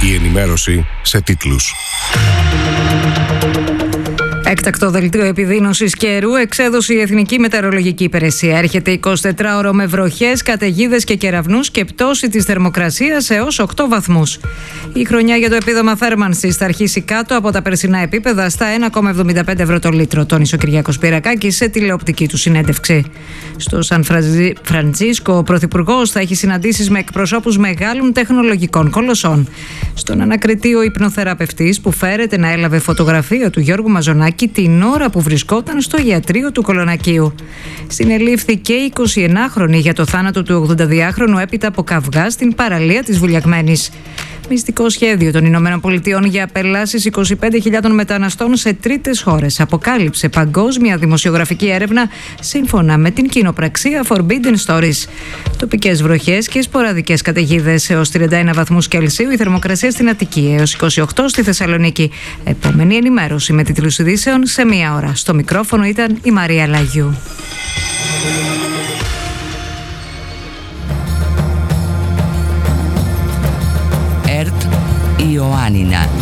Η ενημέρωση σε τίτλους. Έκτακτο δελτίο επιδείνωσης καιρού εξέδωσε η Εθνική Μετεωρολογική Υπηρεσία. Έρχεται 24ωρο με βροχές, καταιγίδες και κεραυνούς και πτώση της θερμοκρασίας έως 8 βαθμούς. Η χρονιά για το επίδομα θέρμανσης θα αρχίσει κάτω από τα περσινά επίπεδα στα 1,75 ευρώ το λίτρο, τόνισε ο Κυριάκος Πυρακάκης σε τηλεοπτική του συνέντευξη. Στο Σαν Φραντζίσκο, ο Πρωθυπουργός θα έχει συναντήσεις με εκπροσώπους μεγάλων τεχνολογικών κολοσσών. Στον ανακριτή, ο υπνοθεραπευτής που φέρεται να έλαβε φωτογραφία του Γιώργου Μαζονάκη την ώρα που βρισκόταν στο ιατρείο του Κολονακείου. Συνελήφθηκε 29χρονη για το θάνατο του 82χρονου έπειτα από καυγά στην παραλία της Βουλιαγμένης. Μυστικό σχέδιο των Ηνωμένων Πολιτειών για απελάσεις 25.000 μεταναστών σε τρίτες χώρες αποκάλυψε παγκόσμια δημοσιογραφική έρευνα σύμφωνα με την κοινοπραξία Forbidden Stories. Τοπικές βροχές και σποραδικές καταιγίδες έως 31 βαθμούς Κελσίου, η θερμοκρασία στην Αττική έως 28 στη Θεσσαλονίκη. Επόμενη ενημέρωση με τίτλους ειδήσεων σε μία ώρα. Στο μικρόφωνο ήταν η Μαρία Λαγιού. ΕΡΤ Ιωάννινα.